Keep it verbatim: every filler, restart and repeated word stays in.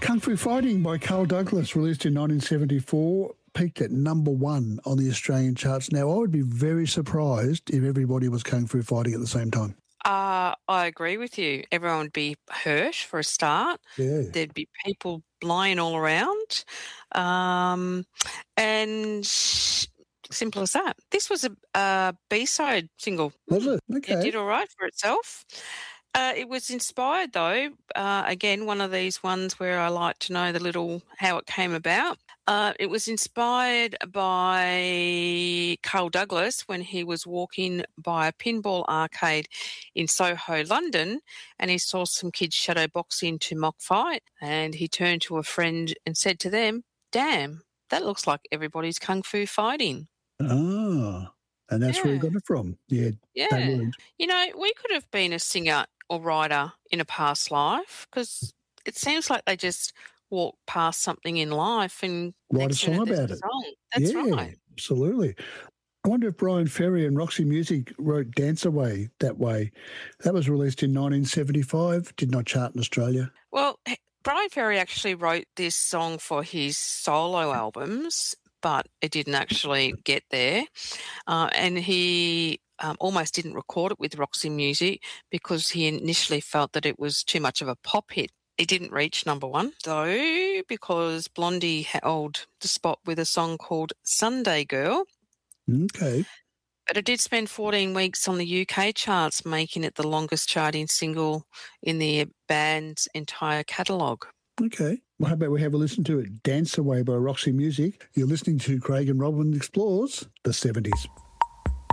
Kung Fu Fighting by Carl Douglas, released in nineteen seventy-four, peaked at number one on the Australian charts. Now, I would be very surprised if everybody was Kung Fu Fighting at the same time. Uh, I agree with you. Everyone would be hurt for a start. Yeah. There'd be people lying all around. Um, and simple as that. This was a, a B-side single. Was it? Okay. It did all right for itself. Uh, it was inspired, though, uh, again, one of these ones where I like to know the little how it came about. Uh, it was inspired by Carl Douglas when he was walking by a pinball arcade in Soho, London, and he saw some kids shadow boxing to mock fight, and he turned to a friend and said to them, "Damn, that looks like everybody's Kung Fu fighting." Ah, and that's yeah. where he got it from. Yeah. Yeah. You know, we could have been a singer or writer in a past life, because it seems like they just walk past something in life and write a song about a it. Song. That's yeah, right. Absolutely. I wonder if Brian Ferry and Roxy Music wrote Dance Away that way. That was released in nineteen seventy-five, did not chart in Australia. Well, Brian Ferry actually wrote this song for his solo albums, but it didn't actually get there. Uh, and he um, almost didn't record it with Roxy Music because he initially felt that it was too much of a pop hit. It didn't reach number one, though, because Blondie held the spot with a song called Sunday Girl. Okay. But it did spend fourteen weeks on the U K charts, making it the longest charting single in the band's entire catalogue. Okay. Well, how about we have a listen to it, Dance Away by Roxy Music. You're listening to Craig and Robin Explores the seventies.